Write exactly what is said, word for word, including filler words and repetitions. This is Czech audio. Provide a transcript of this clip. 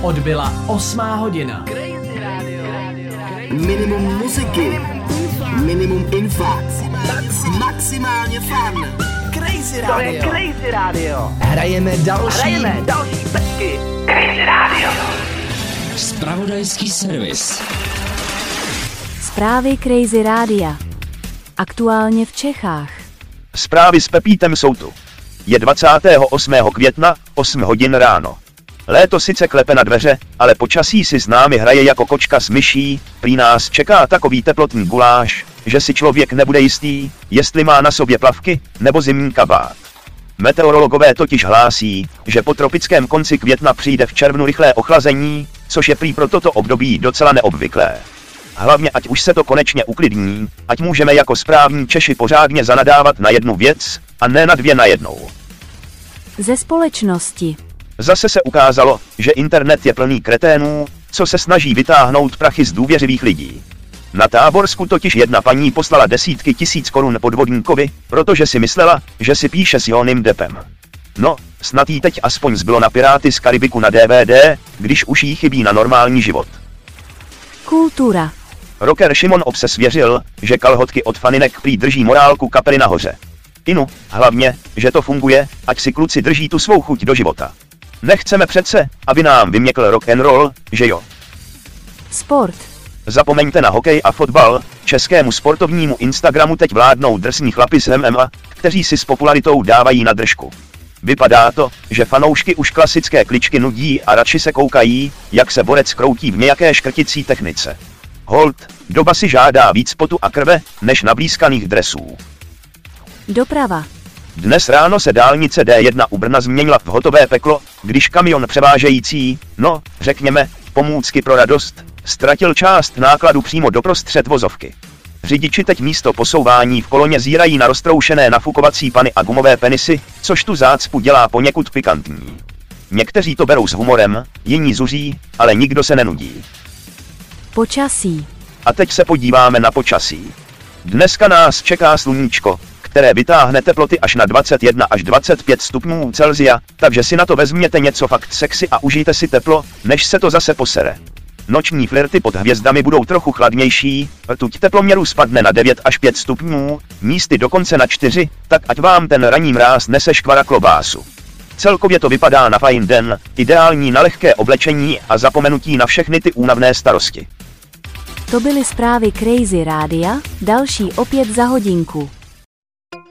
Odbyla osmá hodina. Minimum muziky, minimum info, maximálně fun. Crazy Radio. To je Crazy Radio. Hrajeme další. Hrajeme další pecky. Crazy Radio. Zpravodajský servis. Zprávy Crazy Rádia. Aktuálně v Čechách. Zprávy s Pepítem jsou tu. Je dvacátého osmého května, osm hodin ráno. Léto sice klepe na dveře, ale počasí si s námi hraje jako kočka s myší, prý nás čeká takový teplotný guláš, že si člověk nebude jistý, jestli má na sobě plavky, nebo zimní kabát. Meteorologové totiž hlásí, že po tropickém konci května přijde v červnu rychlé ochlazení, což je prý pro toto období docela neobvyklé. Hlavně ať už se to konečně uklidní, ať můžeme jako správní Češi pořádně zanadávat na jednu věc, a ne na dvě najednou. Ze společnosti. Zase se ukázalo, že internet je plný kreténů, co se snaží vytáhnout prachy z důvěřivých lidí. Na Táborsku totiž jedna paní poslala desítky tisíc korun podvodníkovi, protože si myslela, že si píše s Johnnym Deppem. No, snad jí teď aspoň zbylo na Piráty z Karibiku na D V D, když už jí chybí na normální život. Kultura. Rocker Šimon Ob se svěřil, že kalhotky od faninek prý drží morálku kapely nahoře. Inu, hlavně, že to funguje, ať si kluci drží tu svou chuť do života. Nechceme přece, aby nám vyměkl rock and roll, že jo? Sport. Zapomeňte na hokej a fotbal, českému sportovnímu Instagramu teď vládnou drsní chlapi z M M A, kteří si s popularitou dávají na držku. Vypadá to, že fanoušky už klasické kličky nudí a radši se koukají, jak se borec kroutí v nějaké škrticí technice. Hold, doba si žádá víc potu a krve, než nablízkaných dresů. Doprava. Dnes ráno se dálnice D jedna u Brna změnila v hotové peklo, když kamion převážející, no, řekněme, pomůcky pro radost, ztratil část nákladu přímo doprostřed vozovky. Řidiči teď místo posouvání v koloně zírají na roztroušené nafukovací pany a gumové penisy, což tu zácpu dělá poněkud pikantní. Někteří to berou s humorem, jiní zuří, ale nikdo se nenudí. Počasí. A teď se podíváme na počasí. Dneska nás čeká sluníčko, které vytáhne teploty až na dvacet jedna až dvacet pět stupňů Celsia, takže si na to vezměte něco fakt sexy a užijte si teplo, než se to zase posere. Noční flirty pod hvězdami budou trochu chladnější, rtuť teploměru spadne na devět až pět stupňů, místy dokonce na čtyři, tak ať vám ten ranní mráz nese škvara klobásu. Celkově to vypadá na fajn den, ideální na lehké oblečení a zapomenutí na všechny ty únavné starosti. To byly zprávy Crazy Rádia, další opět za hodinku.